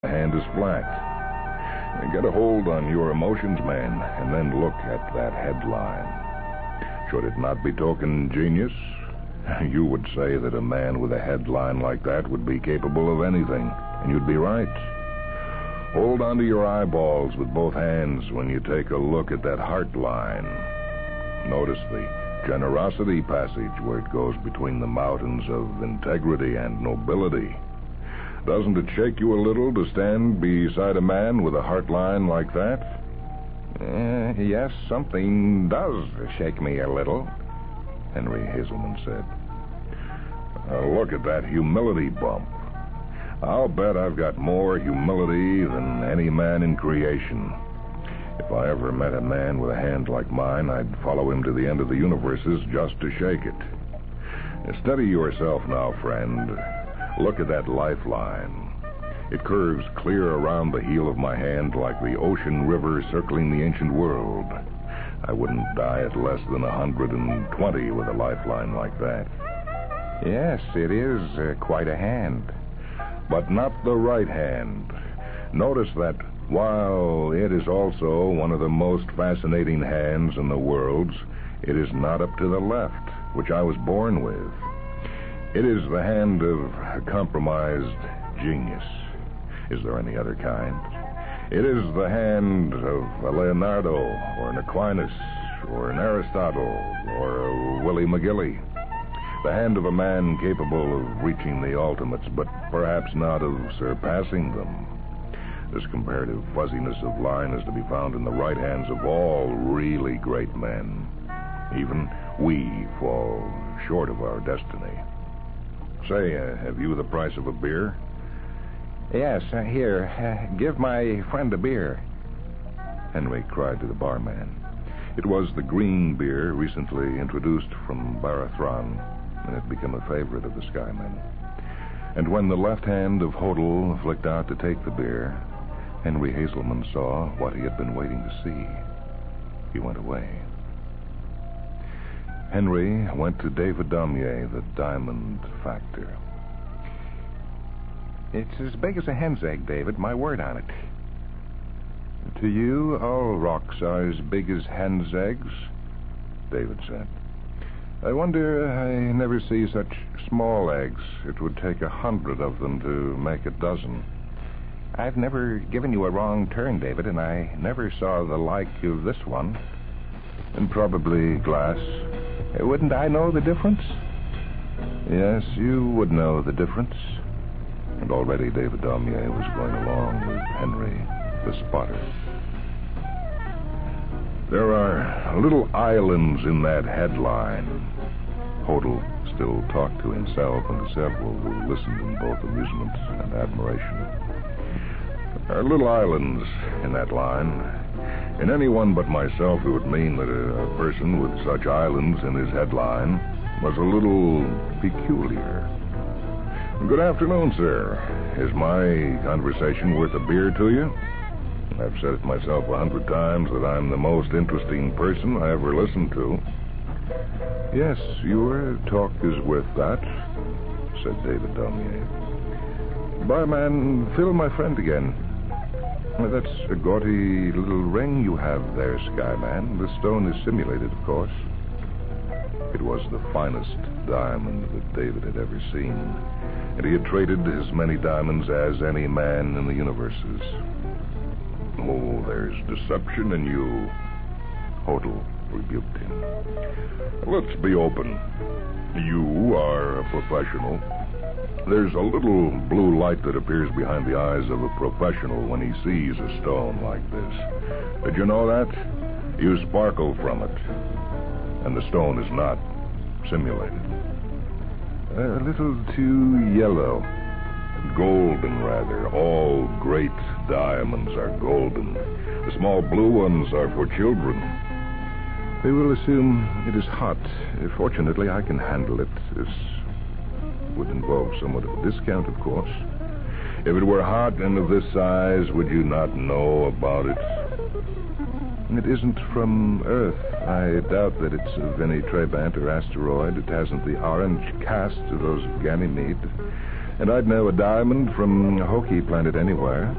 hand is flat. Get a hold on your emotions, man, and then look at that headline. Should it not betoken genius? You would say that a man with a headline like that would be capable of anything, and you'd be right. Hold onto your eyeballs with both hands when you take a look at that heart line. Notice the generosity passage where it goes between the mountains of integrity and nobility. Doesn't it shake you a little to stand beside a man with a heart line like that? Yes, something does shake me a little, Henry Hazelman said. Look at that humility bump. I'll bet I've got more humility than any man in creation. If I ever met a man with a hand like mine, I'd follow him to the end of the universes just to shake it. Steady yourself now, friend. Look at that lifeline. It curves clear around the heel of my hand like the ocean river circling the ancient world. I wouldn't die at less than 120 with a lifeline like that. Yes, it is quite a hand. But not the right hand. Notice that while it is also one of the most fascinating hands in the world, it is not up to the left, which I was born with. It is the hand of a compromised genius. Is there any other kind? It is the hand of a Leonardo, or an Aquinas, or an Aristotle, or a Willie McGilly. The hand of a man capable of reaching the ultimates, but perhaps not of surpassing them. This comparative fuzziness of line is to be found in the right hands of all really great men. Even we fall short of our destiny. Say, have you the price of a beer? Yes, here, give my friend a beer, Henry cried to the barman. It was the green beer recently introduced from Barathron, and had become a favorite of the Skymen. And when the left hand of Hodel flicked out to take the beer, Henry Hazelman saw what he had been waiting to see. He went away. Henry went to David Daumier, the diamond factor. It's as big as a hen's egg, David, my word on it. To you, all rocks are as big as hen's eggs, David said. I wonder I never see such small eggs. It would take 100 of them to make a dozen. I've never given you a wrong turn, David, and I never saw the like of this one. And probably glass. Wouldn't I know the difference? Yes, you would know the difference. And already David Daumier was going along with Henry, the spotter. There are little islands in that headline. Hodel still talked to himself and to several who listened in both amusement and admiration. There are little islands in that line. And anyone but myself, it would mean that a person with such islands in his headline was a little peculiar. Good afternoon, sir. Is my conversation worth a beer to you? I've said it myself 100 times that I'm the most interesting person I ever listened to. Yes, your talk is worth that, said David Daumier. Barman, fill my friend again. That's a gaudy little ring you have there, Skyman. The stone is simulated, of course. It was the finest diamond that David had ever seen, and he had traded as many diamonds as any man in the universes. Oh, there's deception in you, Hodel rebuked him. Let's be open. You are a professional. There's a little blue light that appears behind the eyes of a professional when he sees a stone like this. Did you know that? You sparkle from it. And the stone is not simulated. A little too yellow. Golden, rather. All great diamonds are golden. The small blue ones are for children. We will assume it is hot. Fortunately, I can handle it. This would involve somewhat of a discount, of course. If it were hot and of this size, would you not know about it? It isn't from Earth. I doubt that it's of any Trabant or asteroid. It hasn't the orange cast of those of Ganymede. And I'd know a diamond from Hokie Planet anywhere.